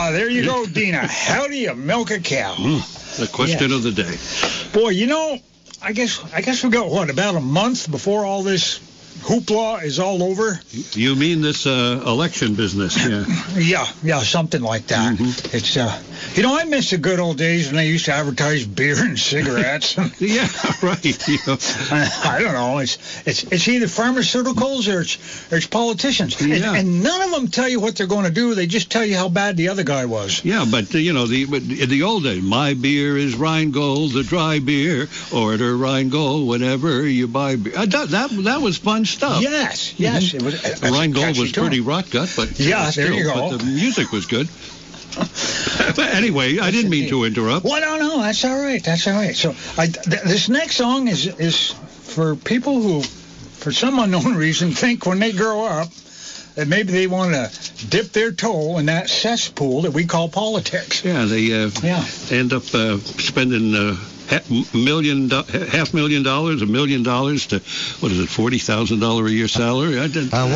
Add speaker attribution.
Speaker 1: There you go, Dina. How do you milk a cow?
Speaker 2: The question of the day.
Speaker 1: Boy, I guess we got, about a month before all this hoopla is all over?
Speaker 2: You mean this election business?
Speaker 1: Yeah, something like that.
Speaker 2: Mm-hmm.
Speaker 1: It's I miss the good old days when they used to advertise beer and cigarettes.
Speaker 2: Yeah, right.
Speaker 1: I don't know. It's either pharmaceuticals or it's politicians, and none of them tell you what they're going to do. They just tell you how bad the other guy was.
Speaker 2: Yeah, but in the old days, my beer is Rheingold, the dry beer. Order Rheingold whenever you buy beer. That was fun stuff.
Speaker 1: Yes. It was.
Speaker 2: Rheingold was pretty rot gut, but
Speaker 1: there you go.
Speaker 2: But the music was good. But anyway, I didn't mean to interrupt.
Speaker 1: Well, no, that's all right. So this next song is for people who, for some unknown reason, think when they grow up that maybe they want to dip their toe in that cesspool that we call politics.
Speaker 2: Yeah, they end up spending $500,000, $1 million to, what is it, $40,000 a year salary?